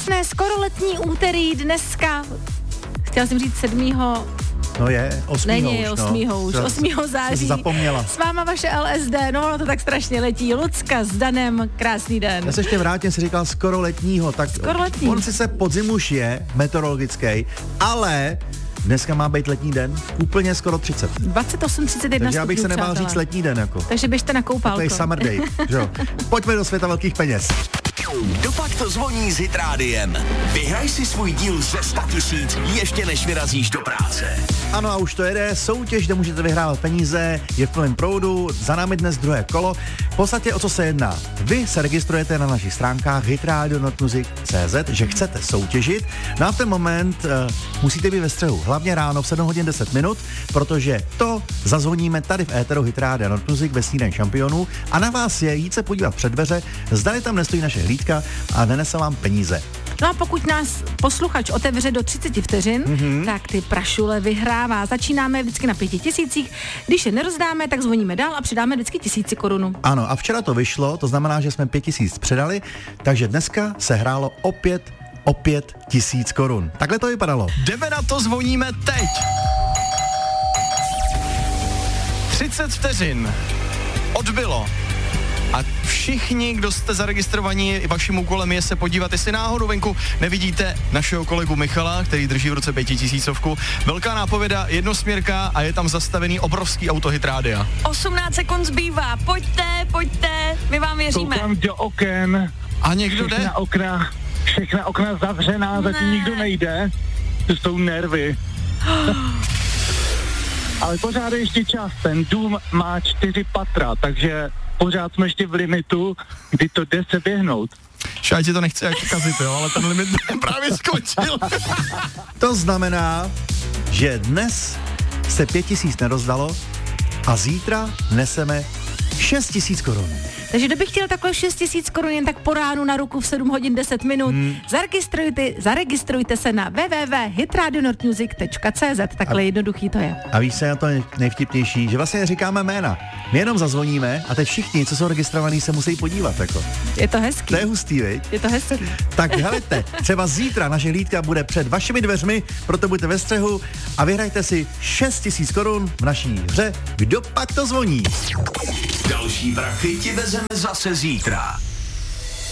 Krásné skoro letní úterý dneska. Chtěla jsem říct 7. No je, 8. Není, už, 8. už, 8. září. Zapomněla. S váma vaše LSD, no ono to tak strašně letí. Lucka s Danem, krásný den. Já se ještě vrátím, si říkal skoro letního, tak skoro letní. On sice podzim už je meteorologický, ale dneska má být letní den, úplně skoro 30. 28, 31 Takže já bych se nebál přátelé. říct letní den jako. Takže běžte na koupálko. To je summer day, že jo. Pojďme do světa velkých peněz. Dopak to zvoní s Hitrádiem. Vyhraj si svůj díl ze 100 000 ještě než vyrazíš do práce. Ano a už to jede, soutěž, kde můžete vyhrávat peníze, je v plném proudu, za námi dnes druhé kolo. V podstatě o co se jedná? Vy se registrujete na našich stránkách hitradio.cz, že chcete soutěžit, no a v ten moment musíte být ve střehu, hlavně ráno v 7 hodin 10 minut, protože to zazvoníme tady v éteru Hitradio ve snídani šampionů a na vás je jít se podívat před dveře, zdali tam nestojí naše hlídka a nenese vám peníze. No a pokud nás posluchač otevře do 30 vteřin, tak ty prašule vyhrává. Začínáme vždycky na 5 000. Když je nerozdáme, tak zvoníme dál a přidáme vždycky 1000 korun. Ano, a včera to vyšlo, to znamená, že jsme 5 000 předali, takže dneska se hrálo opět 1000 korun. Takhle to vypadalo. Jdeme na to, zvoníme teď. 30 vteřin. Odbylo. A všichni, kdo jste zaregistrovaní, vaším úkolem je se podívat, jestli náhodou venku nevidíte našeho kolegu Michala, který drží v ruce 5000. Velká nápověda, jednosměrka a je tam zastavený obrovský auto Hitrádia. 18 sekund zbývá, pojďte, my vám věříme. Koukám do oken. A někdo jde? Všechna okna zavřená, zatím nikdo nejde. To jsou nervy. Ale pořád je ještě čas, ten dům má 4 patra, takže pořád jsme ještě v limitu, kdy to jde se běhnout. Já ti to nechci jak kazit, jo, ale ten limit právě skončil. To znamená, že dnes se 5000 nerozdalo a zítra neseme 6000 korun. Takže kdo by chtěl takhle 6000 korun jen tak po ránu na ruku v 7 hodin 10 minut, zaregistrujte se na www.hitradionorthmusic.cz, takhle jednoduchý to je. A víš, co je na to nejvtipnější, že vlastně neříkáme jména. My jenom zazvoníme a teď všichni, co jsou registrovaní, se musí podívat. Jako. Je to hezký. To je hustý, viď? Je to hezký. Tak helejte, třeba zítra naše hlídka bude před vašimi dveřmi, proto buďte ve střehu a vyhrajte si 6000 korun v naší hře Kdo pak to zvoní. Další prachy ti vezeme zase zítra.